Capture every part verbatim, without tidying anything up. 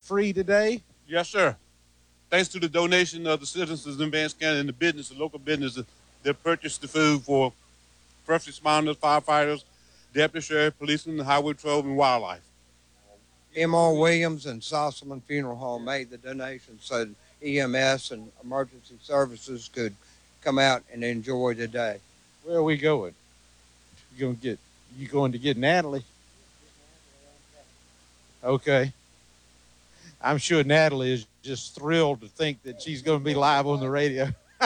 free today? Yes, sir. Thanks to the donation of the citizens in Vance County and the business, the local businesses that purchased the food for first responders, firefighters, deputy sheriff, policemen, highway patrol, and wildlife. M R. Williams and Sossaman Funeral Home made the donation so E M S and emergency services could come out and enjoy the day. Where are we going? You going to get? You going to get Natalie? Okay. I'm sure Natalie is just thrilled to think that she's going to be live on the radio.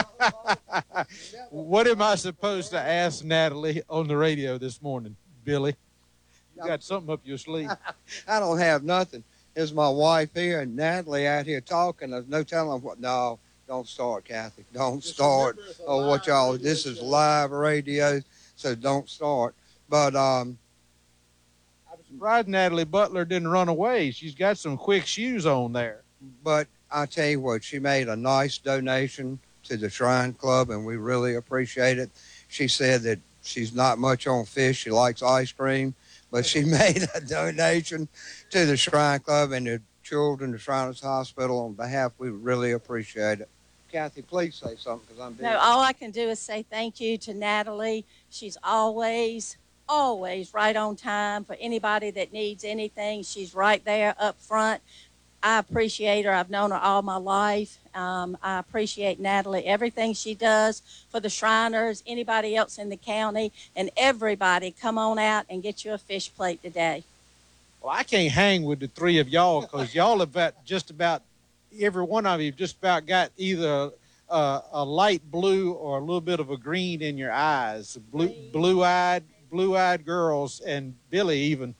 What am I supposed to ask Natalie on the radio this morning, Billy? You got something up your sleeve? I don't have nothing. Here's my wife here and Natalie out here talking. There's no telling what. No, don't start, Kathy. Don't Just start. Oh, what y'all? This is live radio, so don't start. But um. Surprised Natalie Butler didn't run away. She's got some quick shoes on there. But I tell you what, she made a nice donation to the Shrine Club, and we really appreciate it. She said that she's not much on fish. She likes ice cream, but she made a donation to the Shrine Club and the children, the Shriners Hospital on behalf. We really appreciate it. Kathy, please say something because I'm busy. No, all I can do is say thank you to Natalie. She's always... always right on time for anybody that needs anything. She's right there up front. I appreciate her. I've known her all my life. Um, I appreciate Natalie, everything she does for the Shriners, anybody else in the county, and everybody come on out and get you a fish plate today. Well, I can't hang with the three of y'all because y'all have got just about, every one of you just about got either uh, a light blue or a little bit of a green in your eyes, blue, blue-eyed, blue-eyed girls, and Billy even.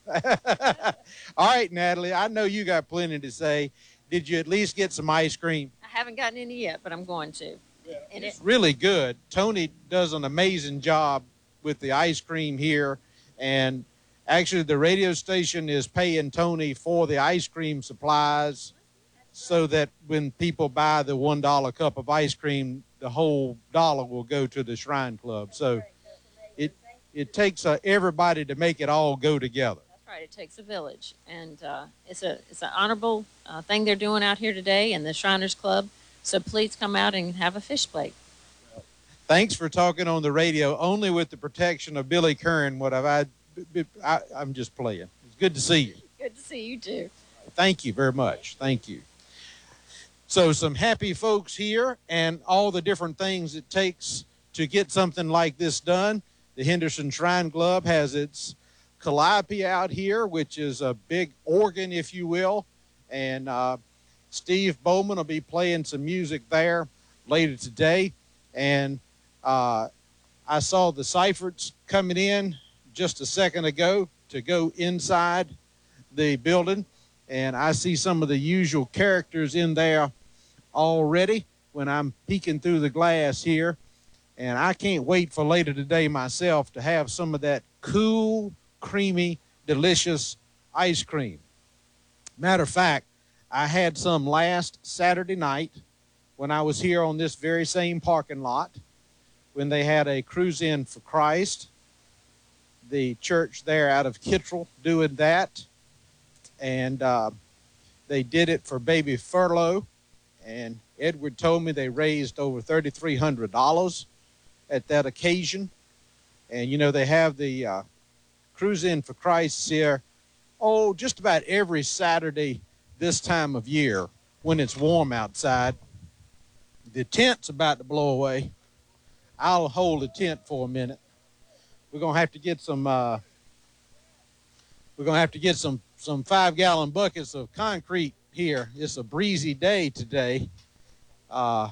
All right, Natalie, I know you got plenty to say. Did you at least get some ice cream? I haven't gotten any yet, but I'm going to. Yeah, and it's it, really good. Tony does an amazing job with the ice cream here, and actually the radio station is paying Tony for the ice cream supplies so that when people buy the one dollar cup of ice cream, the whole dollar will go to the Shrine Club. So it It takes uh, everybody to make it all go together. That's right. It takes a village, and uh, it's a it's an honorable uh, thing they're doing out here today in the Shriners Club. So please come out and have a fish plate. Thanks for talking on the radio, only with the protection of Billy Curran. What have I, I? I'm just playing. It's good to see you. Good to see you too. Thank you very much. Thank you. So some happy folks here, and all the different things it takes to get something like this done. The Henderson Shrine Club has its calliope out here, which is a big organ, if you will. And uh, Steve Bowman will be playing some music there later today. And uh, I saw the Seiferts coming in just a second ago to go inside the building. And I see some of the usual characters in there already when I'm peeking through the glass here. And I can't wait for later today myself to have some of that cool, creamy, delicious ice cream. Matter of fact, I had some last Saturday night when I was here on this very same parking lot when they had a Cruise In for Christ, the church there out of Kittrell doing that. And uh, they did it for Baby Furlough. And Edward told me they raised over three thousand three hundred dollars at that occasion. And, you know, they have the uh, Cruise In for Christ here, oh, just about every Saturday this time of year when it's warm outside. The tent's about to blow away. I'll hold the tent for a minute. We're going to have to get some, uh, we're going to have to get some, some five-gallon buckets of concrete here. It's a breezy day today. Uh,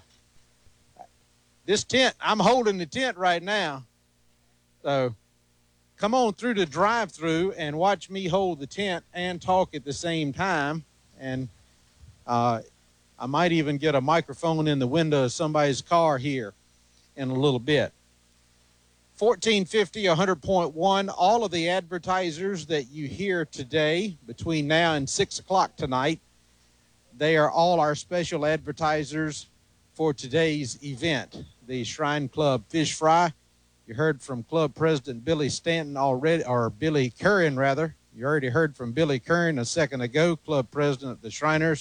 This tent, I'm holding the tent right now. So come on through the drive-through and watch me hold the tent and talk at the same time. And uh, I might even get a microphone in the window of somebody's car here in a little bit. fourteen fifty, one hundred point one, all of the advertisers that you hear today between now and six o'clock tonight, they are all our special advertisers for today's event, the Shrine Club Fish Fry. You heard from Club President Billy Stanton already, or Billy Curran rather. You already heard from Billy Curran a second ago, Club President of the Shriners.